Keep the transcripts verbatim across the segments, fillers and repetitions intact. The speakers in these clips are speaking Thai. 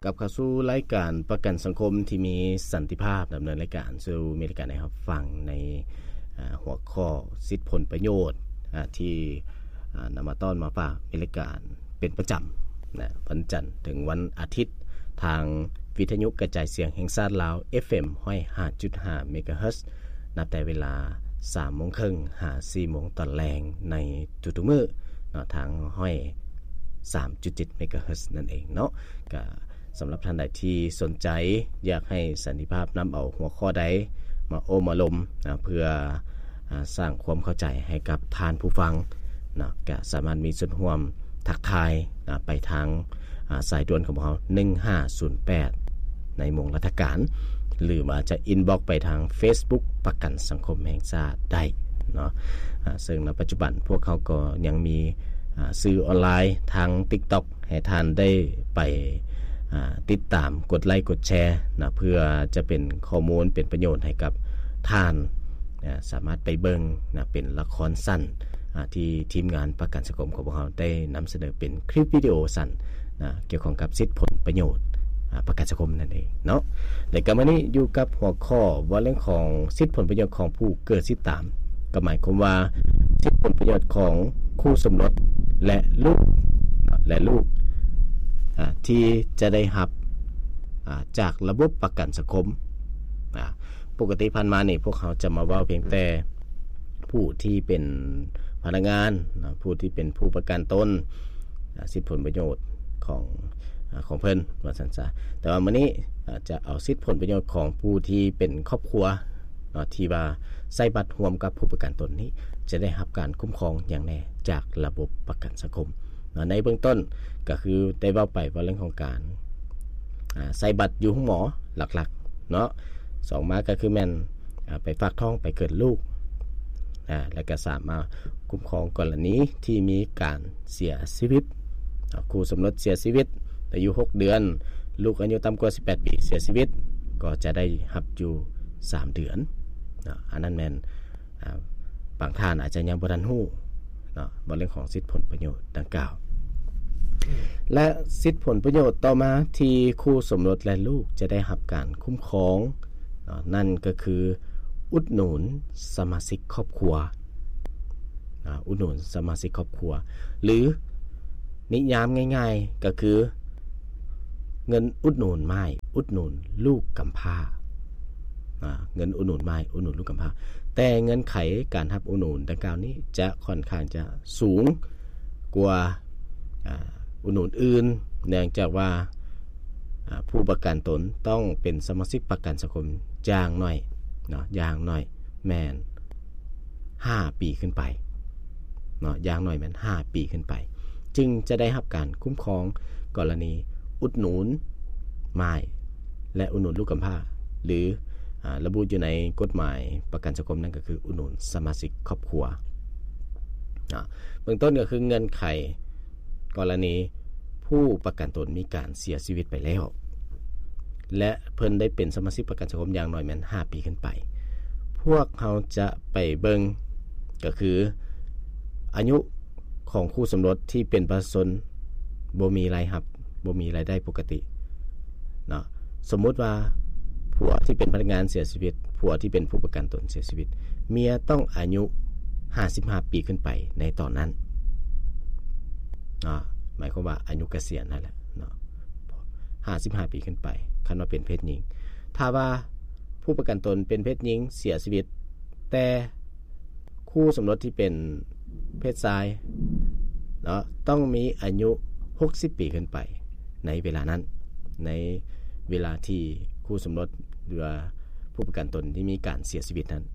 กับเข้าสู่รายการประกันสังคมที่มีสันติภาพดำเนินรายการสู่มีรายการให้รับฟังในหัวข้อสิทธิผลประโยชน์ที่นำมาต้อนมาฝากมีรายการเป็นประจำนะวันจันทร์ถึงวันอาทิตย์ทางวิทยุกระจายเสียงแห่งชาติลาว เอฟ เอ็ม ห้าสิบห้าจุดห้า เมกะเฮิรตซ์นับแต่เวลา สามโมงครึ่ง หา สี่โมงตอนแรงในทุกๆมื้อเนาะทางห้อย สามจุดเจ็ด เมกะเฮิรตซ์นั่นเองเนาะก็สำหรับท่านใดที่สนใจอยากให้สันติภาพนำเอาหัวข้อใดมาโอมาลมนะเพื่อสร้างความเข้าใจให้กับทานผู้ฟังนะก็สามารถมีส่วนร่วมทักทายนะไปทางสายด่วนของเราหนึ่งห้าศูนย์แปดในหม่งราชการหรืออาจจะอินบ็อกซ์ไปทาง Facebook ประกันสังคมแห่งชาติได้เนาะซึ่งในปัจจุบันพวกเขาก็ยังมีสื่อออนไลน์ทาง TikTok ให้ท่านได้ไปติดตามกดไลค์กดแชร์นะเพื่อจะเป็นข้อมูลเป็นประโยชน์ให้กับท่านนะสามารถไปเบิ่งนะเป็นละครสั้นที่ทีมงานประกันสังคมของพวกเราได้นำเสนอเป็นคลิปวิดีโอสั้นนะเกี่ยวข้องกับสิทธิผลประโยชน์ประกันสังคมนั่นเองเนาะและก็วันนี้อยู่กับหัวข้อว่าเรื่องของสิทธิผลประโยชน์ของผู้เกิดสิทธิตามก็หมายความว่าสิทธิผลประโยชน์ของคู่สมรสและลูกและลูกที่จะได้รับจากระบบประกันสังคมปกติผ่านมานี่พวกเขาจะมาเว้าเพียงแต่ผู้ที่เป็นพนักงานผู้ที่เป็นผู้ประกันตนสิทธิผลประโยชน์ของของเพิ่นว่าซั่นซะแต่ว่ามื้อนี้จะเอาสิทธิผลประโยชน์ของผู้ที่เป็นครอบครัวเนาะที่ว่าใช้บัตรร่วมกับผู้ประกันตนนี้จะได้รับการคุ้มครองอย่างแน่จากระบบประกันสังคมในเบื้องต้นก็คือได้เว้าไปว่าเรื่องของการใส่บัตรอยู่ห้องหมอหลักๆเนาะสองมาก็คือแม่นไปฝากท้องไปเกิดลูกอ่าแล้วก็สามารถคุ้มครองกรณีที่มีการเสียชีวิตคู่สมรสเสียชีวิตอายุหกเดือนลูกอายุต่ำกว่าสิบแปดปีเสียชีวิตก็จะได้รับอยู่สามเดือนเนาะอันนั้นแม่นอ่าบางท่านอาจจะยังบ่ทันฮู้เนาะบ่เรื่องของสิทธิผลประโยชน์ดังกล่าวและสิทธิผลประโยชน์ต่อมาที่คู่สมรสและลูกจะได้รับการคุ้มครองนั่นก็คืออุดหนุนสมาชิกครอบครัวอุดหนุนสมาชิกครอบครัวหรือนิยามง่ายๆก็คือเงินอุดหนุนไม้อุดหนุนลูกกำพร้าเงินอุดหนุนไม้อุดหนุนลูกกำพร้าแต่เงินไขการรับอุดหนุนดังกล่าวนี้จะค่อนข้างจะสูงกว่าอุดหนุนอื่นเนื่องจากว่าผู้ประกันตนต้องเป็นสมาชิกประกันสังคมอย่างน้อยเนาะอย่างน้อยแม่นห้าปีขึ้นไปเนาะอย่างน้อยแม่นห้าปีขึ้นไปจึงจะได้รับการคุ้มครองกรณีอุดหนุนไม้และอุดหนุนลูกกำพร้าหรือระบุอยู่ในกฎหมายประกันสังคมนั่นก็คืออุดหนุนสมาชิกครอบครัวเนาะเบื้องต้นก็คือเงินไขกรณีผู้ประกันตนมีการเสียชีวิตไปแล้วและเพิ่นได้เป็นสมาชิกประกันสังคมอย่างน้อยแม่นห้าปีขึ้นไปพวกเขาจะไปเบิ่งก็คืออายุของคู่สมรสที่เป็นประชาชนบ่มีรายรับบ่มีรายได้ปกติเนาะสมมุติว่าผัวที่เป็นพนักงานเสียชีวิตผัวที่เป็นผู้ประกันตนเสียชีวิตเมียต้องอายุห้าสิบห้าปีขึ้นไปในตอนนั้นเนาะหมายความว่าอายุเกษียณนั่นแหละเนาะห้าสิบห้าปีขึ้นไปคันว่าเป็นเพศหญิงถ้าว่าผู้ประกันตนเป็นเพศหญิงเสียชีวิตแต่คู่สมรสที่เป็นเพศชายเนาะต้องมีอายุหกสิบปีขึ้นไปในเวลานั้นในเวลาที่คู่สมรสหรือผู้ประกันตนที่มีการเสียชีวิตนั้น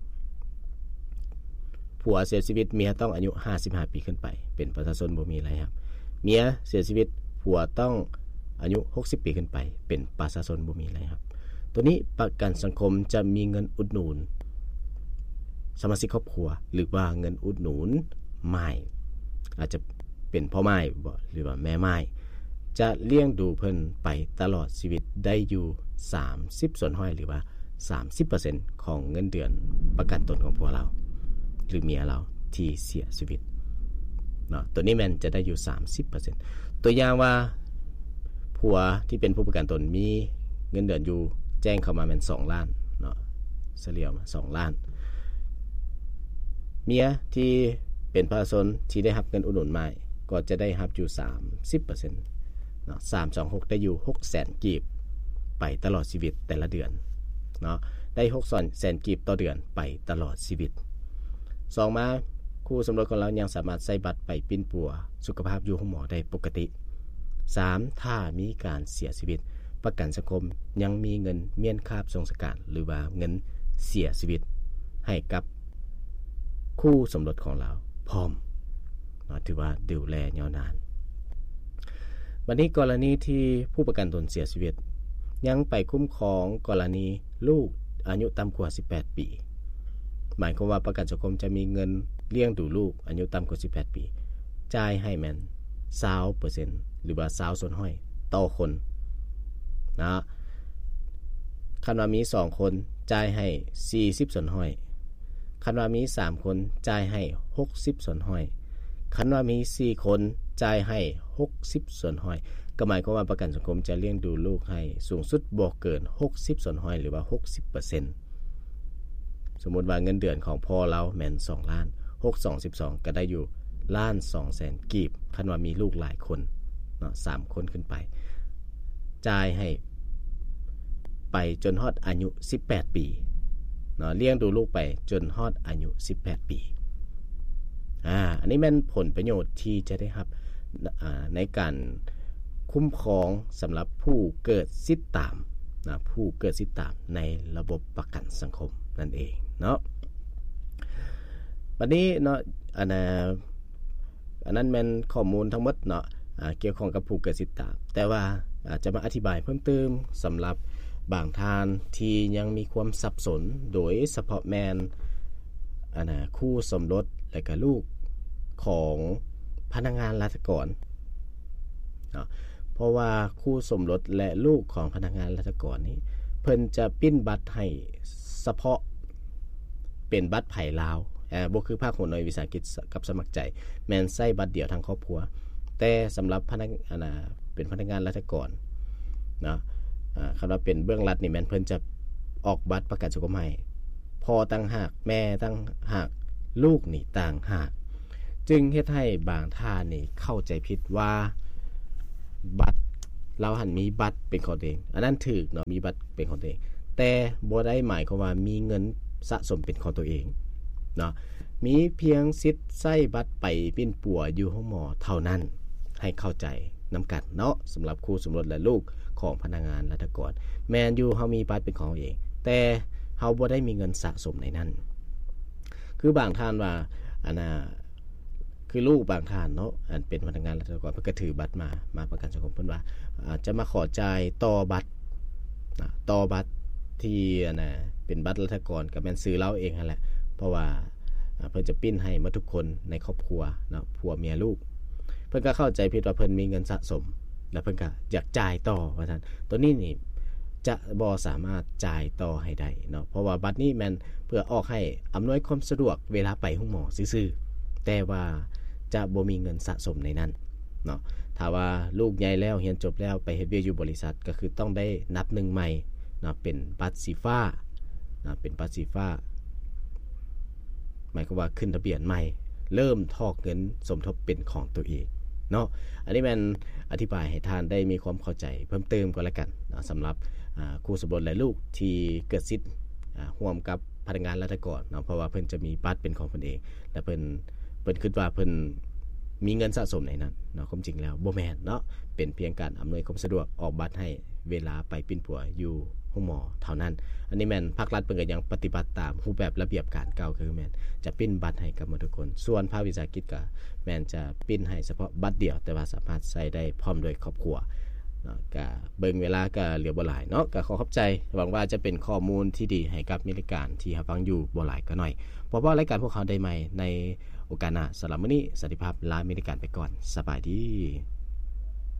ผัวเสียชีวิตเมียต้องอายุห้าสิบห้าปีขึ้นไปเป็นประชาชนบ่มีอะไรครับเมียเสียชีวิตผัวต้องอายุหกสิบปีขึ้นไปเป็นประชาชนบ่มีอะไรครับตัวนี้ประกันสังคมจะมีเงินอุดหนุนสมาชิกครอบครัวหรือว่าเงินอุดหนุนไม้อาจจะเป็นพ่อไม้บ่หรือว่าแม่ไม้จะเลี้ยงดูเพิ่นไปตลอดชีวิตได้อยู่สามสิบส่วนห้อยหรือว่า สามสิบเปอร์เซ็นต์ ของเงินเดือนประกันตนของผัวเราหรือเมียเราที่เสียชีวิตเนาะตัวนี้มันจะได้อยู่ สามสิบเปอร์เซ็นต์ ตัวอย่างว่าผผัวที่เป็นผู้ประกันตนมีเงินเดือนอยู่แจ้งเข้ามาแม่นสองล้านเนาะเฉลี่ยมาสองล้านเมียที่เป็นประชาชนที่ได้รับเงินอุดหนุนใหม่ก็จะได้รับอยู่ สามสิบเปอร์เซ็นต์ เนาะสามร้อยยี่สิบหกได้อยู่ หกแสน กีบไปตลอดชีวิตแต่ละเดือนเนาะได้ หกแสน กีบต่อเดือนไปตลอดชีวิตสองมาคู่สมรสของเรายังสามารถใช้บัตรไปปิ้นปัวสุขภาพอยู่ห้องหมอได้ปกติสามถ้ามีการเสียชีวิตประกันสังคมยังมีเงินเมียนคาบทรงสการหรือว่าเงินเสียชีวิตให้กับคู่สมรสของเราพร้อมถือว่าดูแลยาวนานวันนี้กรณีที่ผู้ประกันตนเสียชีวิตยังไปคุ้มครองกรณีลูกอายุต่ำกว่าสิบแปดปีหมายความว่าประกันสังคมจะมีเงินเลี้ยงดูลูกอายุต่ำกว่าสิบแปดปีจ่ายให้แม่น ยี่สิบเปอร์เซ็นต์ หรือว่ายี่สิบส่วนห้อยต่อคนนะคันว่ามีสองคนจ่ายให้สี่สิบส่วนห้อยคันว่ามีสามคนจ่ายให้หกสิบส่วนห้อยคันว่ามีสี่คนจ่ายให้หกสิบส่วนห้อยก็หมายความว่าประกันสังคมจะเลี้ยงดูลูกให้สูงสุดบ่เกินหกสิบส่วนห้อยหรือว่า หกสิบเปอร์เซ็นต์ สมมุติว่าเงินเดือนของพ่อเราแม่นสองล้านหก สอง สิบสองก็ได้อยู่ล้านสองแสนกีบคันว่ามีลูกหลายคนเนาะสามคนขึ้นไปจ่ายให้ไปจนฮอดอายุสิบแปดปีเนาะเลี้ยงดูลูกไปจนฮอดอายุสิบแปดปีอ่าอันนี้แม่นผลประโยชน์ที่จะได้รับอ่าในการคุ้มครองสำหรับผู้เกิดสิทธิ์ตามนะผู้เกิดสิทธิ์ตามในระบบประกันสังคมนั่นเองเนาะวันนี้เนาะอันน่ะอันนั้นแม่นข้อมูลทั้งหมดเนาะอ่าเกี่ยวข้องกับผู้เกิดสิทธิ์ตามแต่ว่าอาจจะมาอธิบายเพิ่มเติมสำหรับบางท่านที่ยังมีความสับสนโดยเฉพาะแม่นอันน่ะคู่สมรสและก็ลูกของพนักงานราชการเนาะเพราะว่าคู่สมรสและลูกของพนักงานราชการนี้เพิ่นจะปิ้นบัตรให้เฉพาะเป็นบัตรไผ่ลาวเอ่อบ่คือภาคหัวหน่วยวิสาหกิจกับสมัครใจแม่นใช้บัตรเดียวทั้งครอบครัวแต่สำหรับพนักอันน่ะเป็นพนักงานราชการเนาะอ่าคันว่าเป็นเบื้องรัฐนี่แม่นเพิ่นจะออกบัตรประกันสังคมให้พ่อต่างหากแม่ต่างหากลูกนี่ต่างหากจึงเฮ็ดให้บางท่านนี่เข้าใจผิดว่าบัตรเราหันมีบัตรเป็นของตัวเองอันนั้นถูกเนาะมีบัตรเป็นของตัวเองแต่บ่ได้หมายความว่ามีเงินสะสมเป็นของตัวเองเนาะมีเพียงสิทธิ์ใช้บัตรไปปิ้นปัวอยู่ห้องหมอเท่านั้นให้เข้าใจนำกันเนาะสำหรับคู่สมรสและลูกของพนักงานราชการแม่นอยู่เฮามีบัตรเป็นของตัวเองแต่เฮาบ่ได้มีเงินสะสมในนั้นคือบางท่านว่าอันน่ะคือลูกบางท่านเนาะอันเป็นพนักงานราชการเพิ่นก็ถือบัตรมามาประกันสังคมเพิ่นว่าจะมาขอจ่ายต่อบัตรนะต่อบัตรที่อันน่ะเป็นบัตรราชการก็แม่นซื้อเราเองนั่นแหละเพราะว่าเพิ่นจะปิ้นให้หมดทุกคนในครอบครัวเนาะผัวเมียลูกเพิ่นก็เข้าใจผิดว่าเพิ่นมีเงินสะสมแล้วเพิ่นก็อยากจ่ายต่อว่าซั่นตัวนี้นี่จะบ่สามารถจ่ายต่อให้ได้เนาะเพราะว่าบัตรนี้แม่นเพื่อออกให้อำนวยความสะดวกเวลาไปห้องหมอซื่อๆแต่ว่าจะบ่มีเงินสะสมในนั้นเนาะถ้าว่าลูกใหญ่แล้วเรียนจบแล้วไปเฮ็ดเวียกอยู่บริษัทก็คือต้องได้นับหนึ่งใหม่เนาะเป็นบัตรสีฟ้าเนาะเป็นบัตรสีฟ้าหมายความว่าขึ้นทะเบียนใหม่เริ่มทอกเงินสมทบเป็นของตัวเองเนาะอันนี้มันอธิบายให้ท่านได้มีความเข้าใจเพิ่มเติมก็แล้วกันนะสำหรับคู่สมรสและลูกที่เกิดสิทธิ์ร่วมกับพนักงานราชการเนาะเพราะว่าเพิ่นจะมีบัตรเป็นของเพิ่นเองและเพิ่นเพิ่นคิดว่าเพิ่นมีเงินสะสมในนั้นเนาะความจริงแล้วบ่แม่นเนาะเป็นเพียงการอำนวยความสะดวกออกบัตรให้เวลาไปปิ้นปัวอยู่ห้องหมอเท่านั้นอันนี้แม่นภาครัฐเพิ่นก็ยังปฏิบัติตามรูปแบบระเบียบการเก่าคือแม่นจะปิ้นบัตรให้กับหมดทุกคนส่วนภาควิสาหกิจก็แม่นจะปิ้นให้เฉพาะบัตรเดียวแต่ว่าสามารถใช้ได้พร้อมด้วยครอบครัวเนาะก็เบิ่งเวลาก็เหลือบ่หลายเนาะก็ขอขอบใจหวังว่าจะเป็นข้อมูลที่ดีให้กับมิตรการที่รับฟังอยู่บ่หลายก็น้อยเพราะว่ารายการพวกเขาได้ใหม่ในโอกาสหน้าสำหรับมื้อนี้สวัสดีภาพลามิตรการไปก่อนสบายดี